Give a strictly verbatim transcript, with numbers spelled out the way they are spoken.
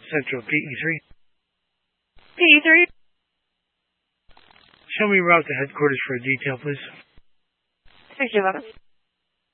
Central, P E three. P E three. Show me route to headquarters for a detail, please. sixty eleven.